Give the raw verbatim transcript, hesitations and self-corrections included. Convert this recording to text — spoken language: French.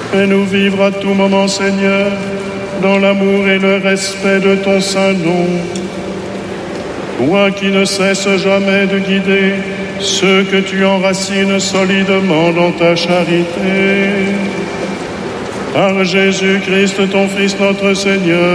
Fais-nous vivre à tout moment, Seigneur, dans l'amour et le respect de ton saint nom. Toi qui ne cesses jamais de guider ceux que tu enracines solidement dans ta charité. Par Jésus-Christ, ton Fils, notre Seigneur,